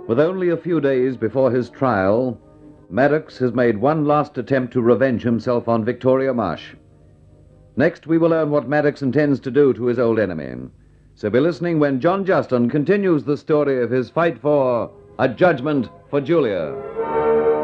With only a few days before his trial, Maddox has made one last attempt to revenge himself on Victoria Marsh. Next, we will learn what Maddox intends to do to his old enemy. So be listening when John Justin continues the story of his fight for a judgment for Julia.